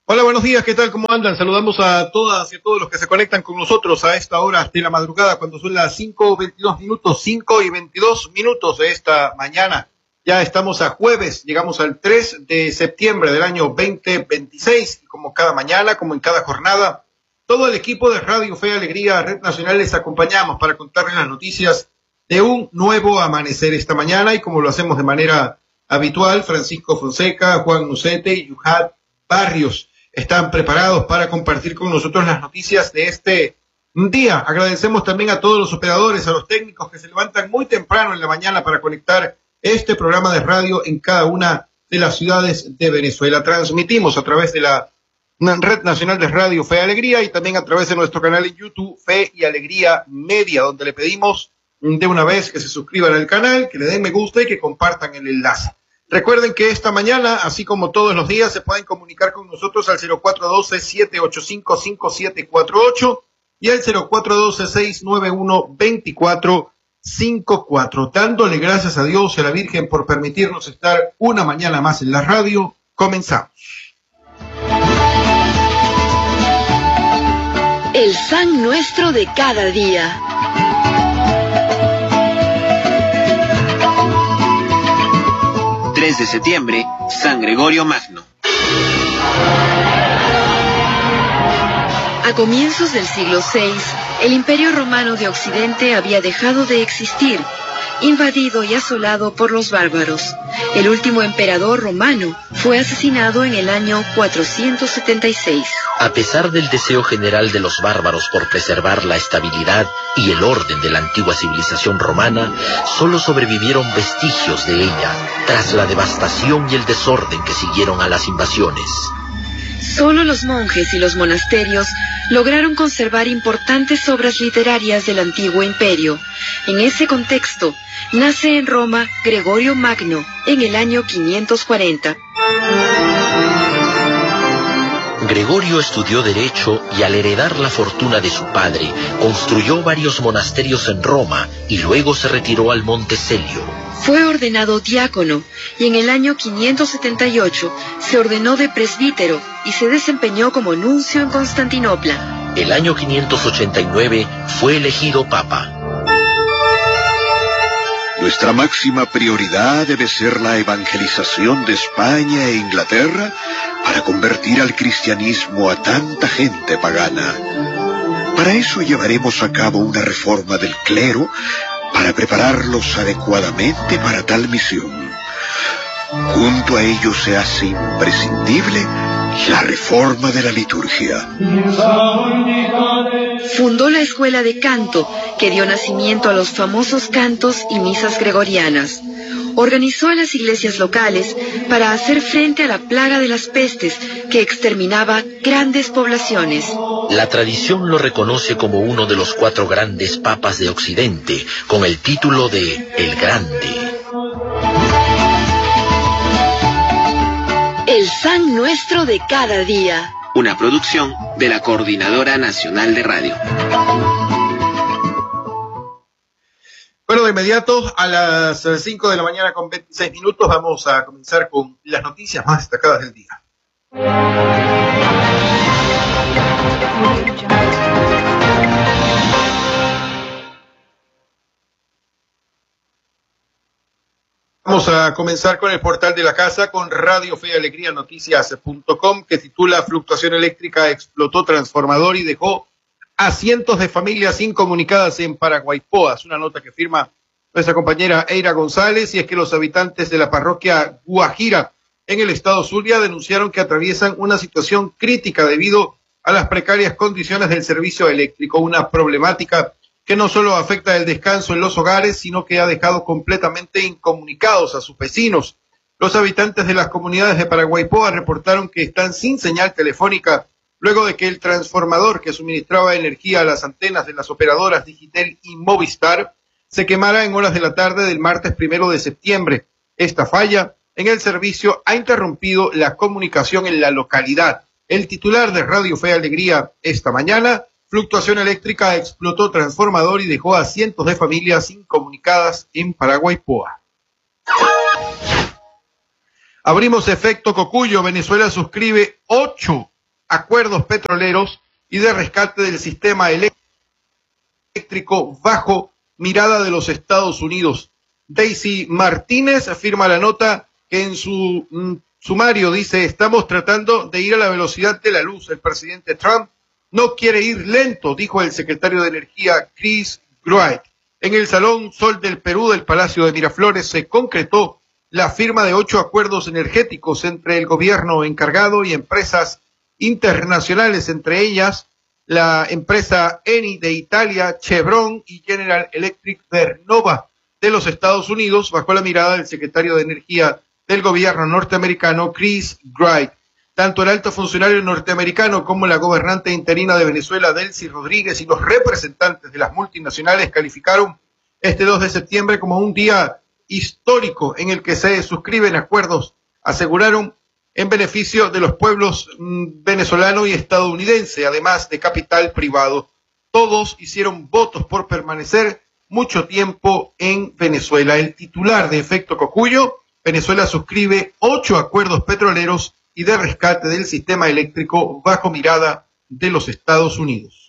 Hola, buenos días, ¿qué tal? ¿Cómo andan? Saludamos a todas y a todos los que se conectan con nosotros a esta hora de la madrugada, cuando son las 5:22 minutos, 5:22 minutos de esta mañana. Ya estamos a jueves, llegamos al 3 de septiembre del año 2026, y como cada mañana, como en cada jornada, todo el equipo de Radio Fe y Alegría, Red Nacional, les acompañamos para contarles las noticias de un nuevo amanecer esta mañana, y como lo hacemos de manera habitual, Francisco Fonseca, Juan Nucete y Yuhat Barrios están preparados para compartir con nosotros las noticias de este día. Agradecemos también a todos los operadores, a los técnicos que se levantan muy temprano en la mañana para conectar este programa de radio en cada una de las ciudades de Venezuela. Transmitimos a través de la Red Nacional de Radio Fe y Alegría y también a través de nuestro canal en YouTube Fe y Alegría Media, donde le pedimos de una vez que se suscriban al canal, que le den me gusta y que compartan el enlace. Recuerden que esta mañana, así como todos los días, se pueden comunicar con nosotros al 0412-785-5748 y al 0412-691-2454. Dándole gracias a Dios y a la Virgen por permitirnos estar una mañana más en la radio. Comenzamos. El San Nuestro de cada día. De septiembre, San Gregorio Magno. A comienzos del siglo VI, el Imperio Romano de Occidente había dejado de existir, invadido y asolado por los bárbaros. El último emperador romano fue asesinado en el año 476. A pesar del deseo general de los bárbaros por preservar la estabilidad y el orden de la antigua civilización romana, solo sobrevivieron vestigios de ella, tras la devastación y el desorden que siguieron a las invasiones. Solo los monjes y los monasterios lograron conservar importantes obras literarias del antiguo imperio. En ese contexto, nace en Roma Gregorio Magno en el año 540. Gregorio estudió Derecho y al heredar la fortuna de su padre, construyó varios monasterios en Roma y luego se retiró al Monte Celio. Fue ordenado diácono y en el año 578 se ordenó de presbítero y se desempeñó como nuncio en Constantinopla. El año 589 fue elegido papa. Nuestra máxima prioridad debe ser la evangelización de España e Inglaterra para convertir al cristianismo a tanta gente pagana. Para eso llevaremos a cabo una reforma del clero para prepararlos adecuadamente para tal misión. Junto a ello se hace imprescindible la reforma de la liturgia. Fundó la escuela de canto, que dio nacimiento a los famosos cantos y misas gregorianas. Organizó a las iglesias locales para hacer frente a la plaga de las pestes que exterminaba grandes poblaciones. La tradición lo reconoce como uno de los 4 grandes papas de Occidente, con el título de El Grande. El San Nuestro de cada día. Una producción de la Coordinadora Nacional de Radio. Bueno, de inmediato a las 5 de la mañana con 26 minutos vamos a comenzar con las noticias más destacadas del día. Vamos a comenzar con el portal de la casa, con Radio Fe y Alegría Noticias.com, que titula Fluctuación eléctrica explotó transformador y dejó a cientos de familias incomunicadas en Paraguaypoa. Es una nota que firma nuestra compañera Eira González, y es que los habitantes de la parroquia Guajira en el estado Zulia denunciaron que atraviesan una situación crítica debido a las precarias condiciones del servicio eléctrico, una problemática que no solo afecta el descanso en los hogares, sino que ha dejado completamente incomunicados a sus vecinos. Los habitantes de las comunidades de Paraguaypoa reportaron que están sin señal telefónica luego de que el transformador que suministraba energía a las antenas de las operadoras Digitel y Movistar se quemara en horas de la tarde del martes 1 de septiembre. Esta falla en el servicio ha interrumpido la comunicación en la localidad. El titular de Radio Fe y Alegría esta mañana: fluctuación eléctrica explotó transformador y dejó a cientos de familias incomunicadas en Paraguaypoa. Abrimos efecto Cocuyo. Venezuela suscribe 8 acuerdos petroleros y de rescate del sistema eléctrico bajo mirada de los Estados Unidos. Daisy Martínez afirma la nota que en su sumario dice: estamos tratando de ir a la velocidad de la luz. El presidente Trump no quiere ir lento, dijo el secretario de Energía Chris Wright. En el Salón Sol del Perú del Palacio de Miraflores se concretó la firma de 8 acuerdos energéticos entre el gobierno encargado y empresas internacionales, entre ellas la empresa Eni de Italia, Chevron y General Electric Vernova de los Estados Unidos, bajo la mirada del secretario de Energía del gobierno norteamericano, Chris Wright. Tanto el alto funcionario norteamericano como la gobernante interina de Venezuela, Delcy Rodríguez, y los representantes de las multinacionales calificaron este 2 de septiembre como un día histórico en el que se suscriben acuerdos, aseguraron, en beneficio de los pueblos venezolano y estadounidense, además de capital privado. Todos hicieron votos por permanecer mucho tiempo en Venezuela. El titular de Efecto Cocuyo: Venezuela suscribe 8 acuerdos petroleros y de rescate del sistema eléctrico bajo mirada de los Estados Unidos.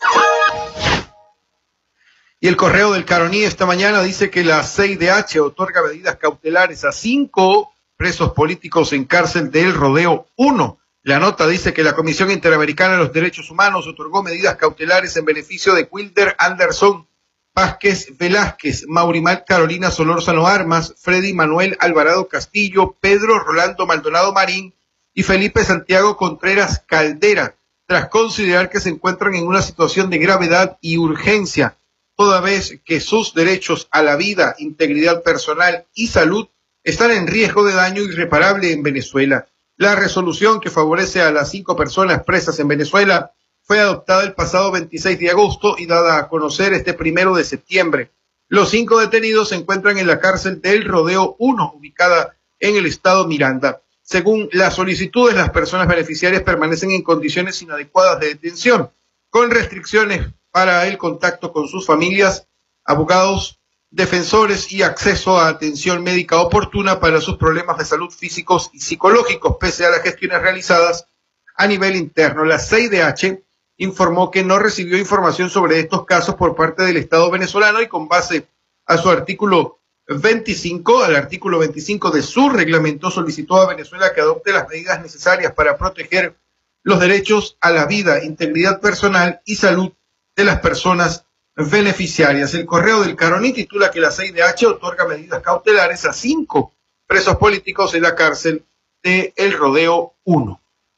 Y el Correo del Caroní esta mañana dice que la CIDH otorga medidas cautelares a 5 presos políticos en cárcel del Rodeo 1. La nota dice que la Comisión Interamericana de los Derechos Humanos otorgó medidas cautelares en beneficio de Wilder Anderson Vázquez Velázquez, Maurimal Carolina Solórzano Armas, Freddy Manuel Alvarado Castillo, Pedro Rolando Maldonado Marín y Felipe Santiago Contreras Caldera, tras considerar que se encuentran en una situación de gravedad y urgencia, toda vez que sus derechos a la vida, integridad personal y salud están en riesgo de daño irreparable en Venezuela. La resolución que favorece a las 5 personas presas en Venezuela fue adoptada el pasado 26 de agosto y dada a conocer este 1 de septiembre. Los 5 detenidos se encuentran en la cárcel del Rodeo 1, ubicada en el estado Miranda. Según las solicitudes, las personas beneficiarias permanecen en condiciones inadecuadas de detención, con restricciones para el contacto con sus familias, abogados, defensores y acceso a atención médica oportuna para sus problemas de salud físicos y psicológicos, pese a las gestiones realizadas a nivel interno. La CIDH informó que no recibió información sobre estos casos por parte del Estado venezolano y, con base a su artículo 25, al artículo 25 de su reglamento, solicitó a Venezuela que adopte las medidas necesarias para proteger los derechos a la vida, integridad personal y salud de las personas beneficiarias. El Correo del Caroní titula que la CIDH otorga medidas cautelares a 5 presos políticos en la cárcel de El Rodeo 1.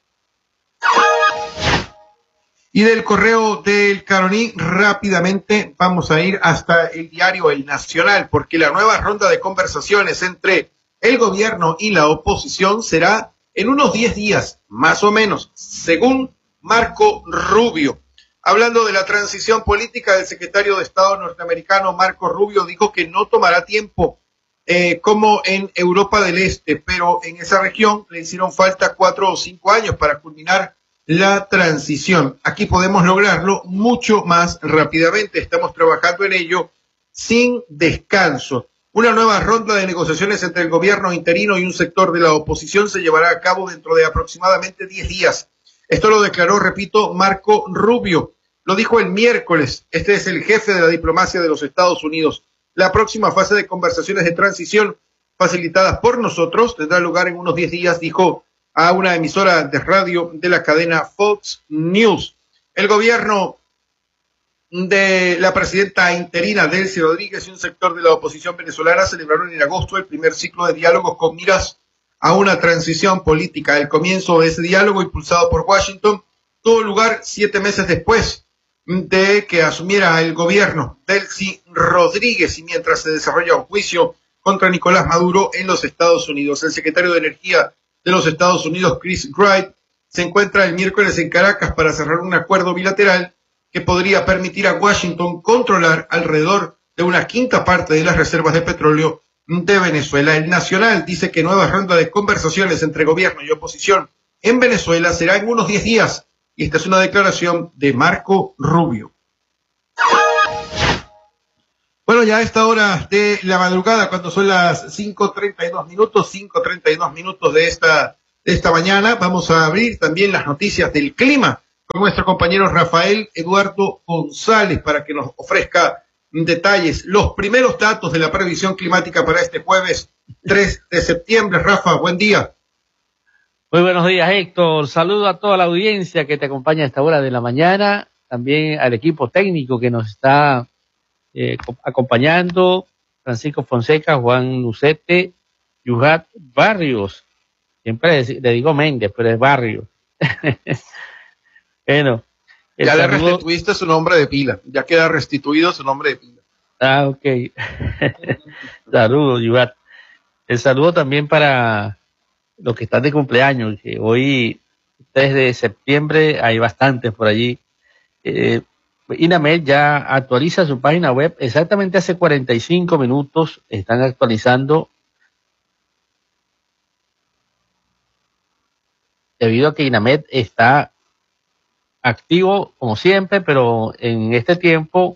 Y del Correo del Caroní rápidamente vamos a ir hasta el diario El Nacional, porque la nueva ronda de conversaciones entre el gobierno y la oposición será en unos 10 días, más o menos, según Marco Rubio. Hablando de la transición política, el secretario de Estado norteamericano Marco Rubio dijo que no tomará tiempo como en Europa del Este, pero en esa región le hicieron falta 4 o 5 años para culminar la transición. Aquí podemos lograrlo mucho más rápidamente. Estamos trabajando en ello sin descanso. Una nueva ronda de negociaciones entre el gobierno interino y un sector de la oposición se llevará a cabo dentro de aproximadamente 10 días. Esto lo declaró, repito, Marco Rubio. Lo dijo el miércoles. Este es el jefe de la diplomacia de los Estados Unidos. La próxima fase de conversaciones de transición facilitadas por nosotros tendrá lugar en unos 10 días, dijo a una emisora de radio de la cadena Fox News. El gobierno de la presidenta interina Delcy Rodríguez y un sector de la oposición venezolana celebraron en agosto el primer ciclo de diálogos con miras a una transición política. El comienzo de ese diálogo, impulsado por Washington, tuvo lugar 7 meses después de que asumiera el gobierno Delcy Rodríguez y mientras se desarrolla un juicio contra Nicolás Maduro en los Estados Unidos. El secretario de Energía de los Estados Unidos, Chris Wright, se encuentra el miércoles en Caracas para cerrar un acuerdo bilateral que podría permitir a Washington controlar alrededor de una quinta parte de las reservas de petróleo de Venezuela. El Nacional dice que nueva ronda de conversaciones entre gobierno y oposición en Venezuela será en unos 10 días. Y esta es una declaración de Marco Rubio. Bueno, ya a esta hora de la madrugada, cuando son las 5:32 minutos de esta esta mañana. Vamos a abrir también las noticias del clima con nuestro compañero Rafael Eduardo González para que nos ofrezca detalles, los primeros datos de la previsión climática para este jueves 3 de septiembre. Rafa, buen día. Muy buenos días, Héctor. Saludo a toda la audiencia que te acompaña a esta hora de la mañana, también al equipo técnico que nos está acompañando, Francisco Fonseca, Juan Lucete, Yuhat Barrios. Siempre le digo Méndez, pero es Barrios. Bueno. Ya le restituiste su nombre de pila, ya queda restituido su nombre de pila. Ah, ok. Saludos, Yuhat. El saludo también para los que están de cumpleaños, que hoy, 3 de septiembre, hay bastantes por allí. INAMED ya actualiza su página web, exactamente hace 45 minutos están actualizando, debido a que INAMED está activo como siempre, pero en este tiempo